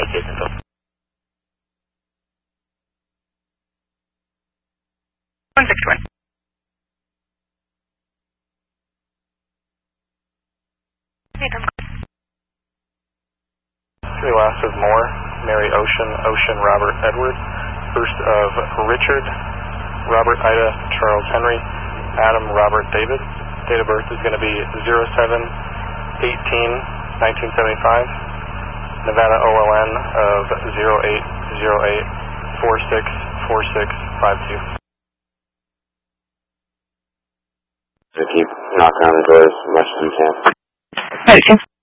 location. 161. Three last of Moore, Mary Ocean, Ocean Robert Edward. First of Richard, Robert Ida Charles Henry, Adam Robert David. Date of birth is going to be 07/18/1975. Nevada OLN of 0808464652. So keep knocking on the doors as much as we can. Okay.